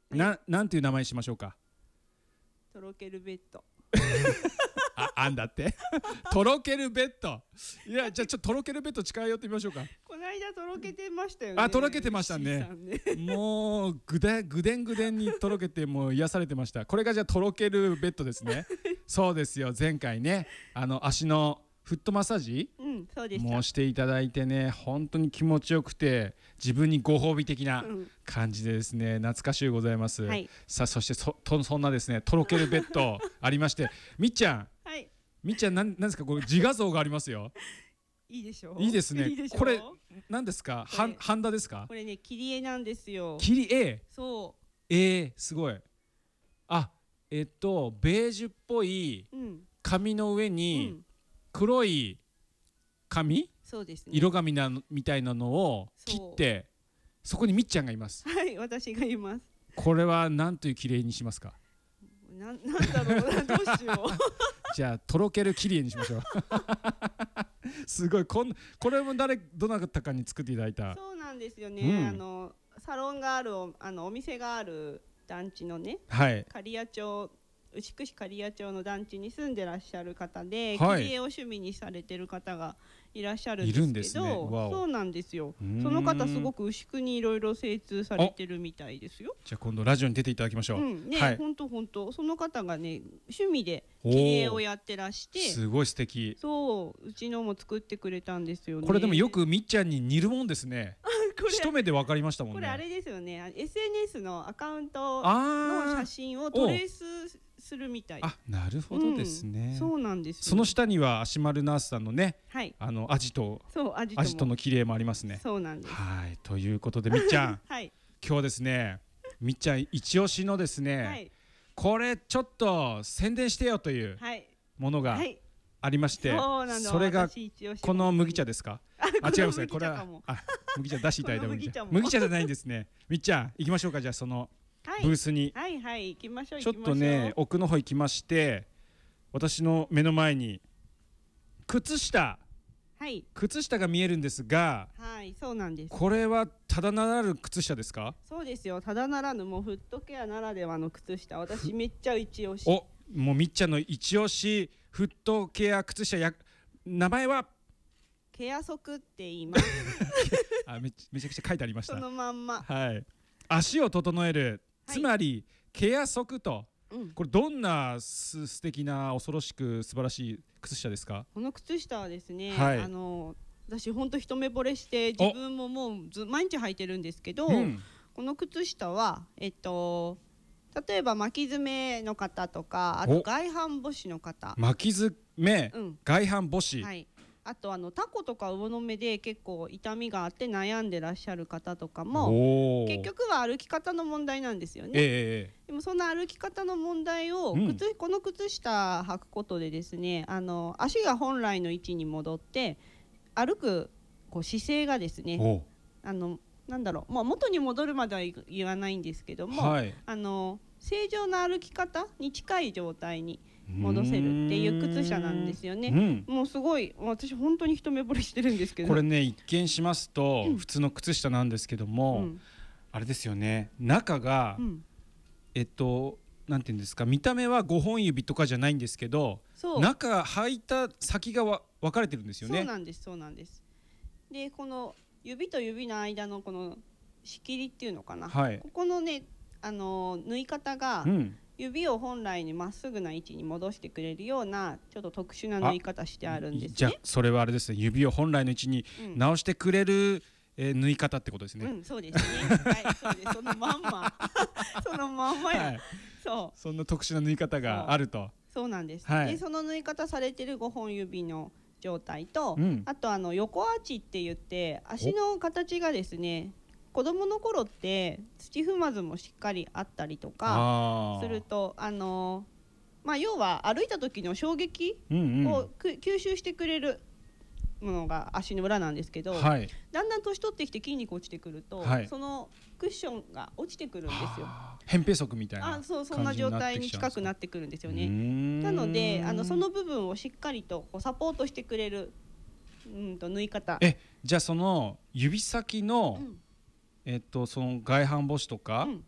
なんていう名前にしましょうか。 とろけるベッド。 あんだってとろけるベッド。いや、じゃあちょっととろけるベッド近寄ってみましょうか。 この間とろけてましたよね。 とろけてましたね。もうぐでんにとろけて、もう癒されてました。これがじゃあとろけるベッドですね。そうですよ、前回ね、足のフットマッサージ、 そうでした。 もうしていただいてね、本当に気持ちよくて、自分にご褒美的な感じでですね、懐かしゅうございます。さあ、そしてそんなですね、とろけるベッドありまして、みっちゃん、みっちゃん、なんですか、これ自画像がありますよ。 いいでしょう。 いいですね。これ何ですか。ハンダですか。 これね、切り絵なんですよ。 切り絵。 そう。 すごい。ベージュっぽい紙の上に黒い紙、 そうですね、 色紙みたいなのを切って、そこにみっちゃんがいます。 はい、私がいます。これは何という綺麗にしますか。 なんだろうな、どうしよう。 じゃあとろける綺麗にしましょう。すごい、これもどなたかに作っていただいた。 そうなんですよね。サロンがあるお店がある団地のね、刈谷町、牛久市刈谷町の団地に住んでらっしゃる方で、切り絵を趣味にされてる方がいらっしゃるんですけど、そうなんですよ。その方すごく牛久にいろいろ精通されてるみたいですよ。 じゃあ今度ラジオに出ていただきましょう。 本当その方がね、趣味で切り絵をやってらして、 すごい素敵。 そう、うちのも作ってくれたんですよね。 これでもよくみっちゃんに似るもんですね。一目で分かりましたもんね。 これあれですよね、SNS のアカウントの写真をトレースするみたい。 なるほどですね。 そうなんですよ。 その下には足丸ナースさんのね、アジトの切り絵もありますね。 そうなんです。 はい、ということでみっちゃん、今日ですね、みっちゃん一押しのですね、これちょっと宣伝してよというものがありまして、それがこの麦茶ですか。違いますね。これは麦茶出していただいた麦茶じゃないんですね。みっちゃん行きましょうか。じゃあそのブースに行きましょう。 ちょっとね、奥の方行きまして、私の目の前に靴下が見えるんですが、 そうなんです。 これはただならぬ靴下ですか。 そうですよ、ただならぬ、もうフットケアならではの靴下、私めっちゃ一押し。 もうみっちゃんの一押しフットケア靴下、名前はケア足って言います。 めちゃくちゃ書いてありました。 そのまんま。 足を整える、つまりケア足と。これどんな素敵な恐ろしく素晴らしい靴下ですか。 この靴下はですね、私本当一目惚れして、自分ももう毎日履いてるんですけど、この靴下は例えば巻き爪の方とか、あと外反母趾の方、 巻き爪、外反母趾、あとタコとか魚の目で結構痛みがあって悩んでらっしゃる方とかも、結局は歩き方の問題なんですよね。でもそんな歩き方の問題をこの靴下履くことでですね、足が本来の位置に戻って歩く姿勢がですね、なんだろう、元に戻るまでは言わないんですけども、正常な歩き方に近い状態に戻せるっていう靴下なんですよね。もうすごい、私本当に一目惚れしてるんですけど、 これね、一見しますと普通の靴下なんですけども、あれですよね、中がなんていうんですか、見た目は5本指とかじゃないんですけど、中履いた先が分かれてるんですよね。 そうなんです。で、この指と指の間のこの仕切りっていうのかな、ここのね、縫い方が、指を本来にまっすぐな位置に戻してくれるようなちょっと特殊な縫い方してあるんですね。 じゃあそれはあれですね、指を本来の位置に直してくれる、縫い方ってことですね。 そうですね。そうです。そのまんまそのまんまや。 そんな特殊な縫い方があると。 そうなんです。で、その縫い方されてる5本指の状態と、あと横アーチって言って足の形がですね、子供の頃って土踏まずもしっかりあったりとかすると、要は歩いた時の衝撃を吸収してくれるものが足の裏なんですけど、だんだん年取ってきて筋肉落ちてくると、そのクッションが落ちてくるんですよ。 扁平足みたいな、 そんな状態に近くなってくるんですよね。なのでその部分をしっかりとサポートしてくれる縫い方。 じゃあその指先のその外反母趾とか